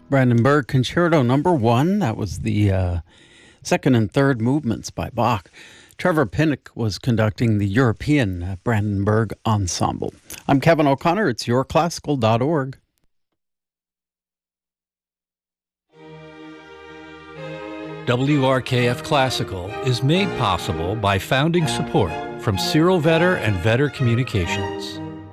Brandenburg Concerto Number 1. That was the second and third movements by Bach. Trevor Pinnock was conducting the European Brandenburg Ensemble. I'm Kevin O'Connor. It's yourclassical.org. WRKF Classical is made possible by founding support from Cyril Vetter and Vetter Communications.